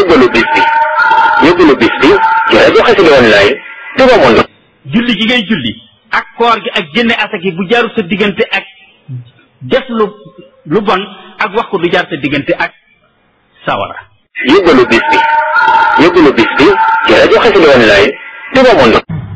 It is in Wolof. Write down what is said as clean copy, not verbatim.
yóbbalu bis bi ci rajo Xassida Online Touba Monde. julli gi ngay julli ak koor gi ak génne asaka bu jaarul sa diggante ak def lu bon ak wax ko du jaar sa diggante ak sawara. yóbbalu bis bi ci rajo Xassida Online Touba Monde.